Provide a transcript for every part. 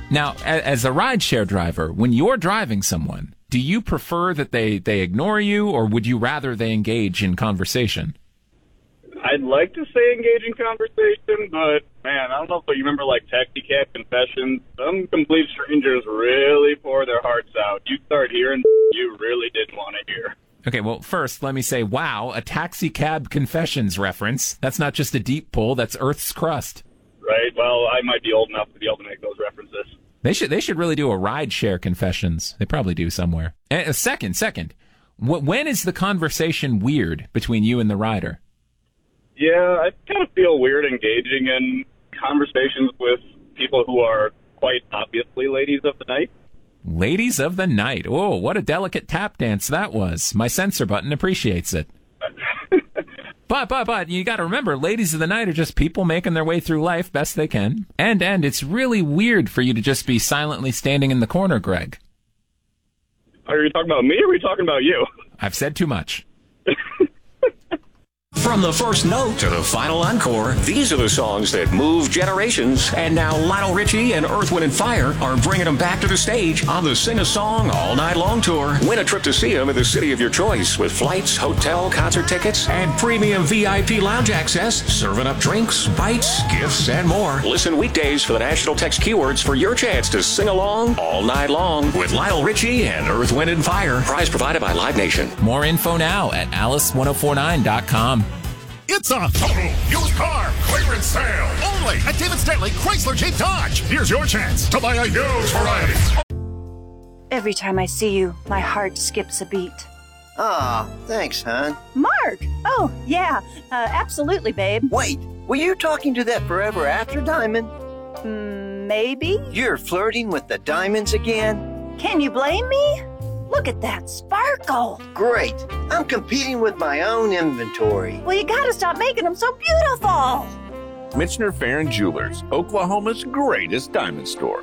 Now, as a rideshare driver, when you're driving someone, do you prefer that they ignore you, or would you rather they engage in conversation? I'd like to say engage in conversation, but, man, I don't know if you remember, like, Taxi Cab Confessions. Some complete strangers really pour their hearts out. You start hearing you really didn't want to hear. Okay, well, first, let me say, wow, a Taxi Cab Confessions reference. That's not just a deep pull, that's Earth's crust. Right, well, I might be old enough to be able to make those references. They should really do a rideshare confessions. They probably do somewhere. And second. When is the conversation weird between you and the rider? Yeah, I kind of feel weird engaging in conversations with people who are quite obviously ladies of the night. Ladies of the night. Oh, what a delicate tap dance that was. My censor button appreciates it. But you got to remember, ladies of the night are just people making their way through life best they can. And it's really weird for you to just be silently standing in the corner, Greg. Are you talking about me, or are we talking about you? I've said too much. From the first note to the final encore, these are the songs that move generations. And now Lionel Richie and Earth, Wind & Fire are bringing them back to the stage on the Sing a Song All Night Long tour. Win a trip to see them in the city of your choice with flights, hotel, concert tickets, and premium VIP lounge access, serving up drinks, bites, gifts, and more. Listen weekdays for the national text keywords for your chance to sing along all night long with Lionel Richie and Earth, Wind & Fire. Prize provided by Live Nation. More info now at alice1049.com. It's a total used car clearance sale only at David Stanley Chrysler Jeep Dodge. Here's your chance to buy a used variety. Every time I see you, my heart skips a beat. Aw, thanks, hon. Mark! Oh, yeah, absolutely, babe. Wait, were you talking to that forever after diamond? Maybe? You're flirting with the diamonds again? Can you blame me? Look at that sparkle. Great. I'm competing with my own inventory. Well, you gotta stop making them so beautiful. Michener Farron Jewelers, Oklahoma's greatest diamond store.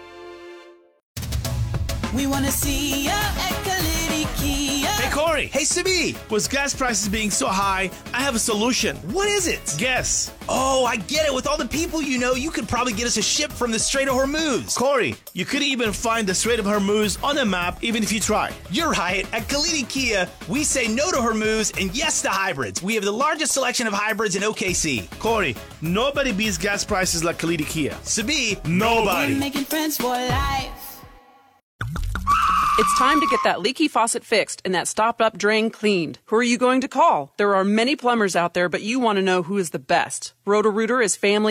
We want to see ya at Kalidi Kia. Hey, Corey. Hey, Simi. With gas prices being so high, I have a solution. What is it? Guess. Oh, I get it. With all the people you know, you could probably get us a ship from the Strait of Hormuz. Corey, you could even find the Strait of Hormuz on a map, even if you try. You're right. At Kalidi Kia, we say no to Hormuz and yes to hybrids. We have the largest selection of hybrids in OKC. Corey, nobody beats gas prices like Kalidi Kia. Simi, nobody. We're making friends for life. It's time to get that leaky faucet fixed and that stopped-up drain cleaned. Who are you going to call? There are many plumbers out there, but you want to know who is the best. Roto-Rooter is family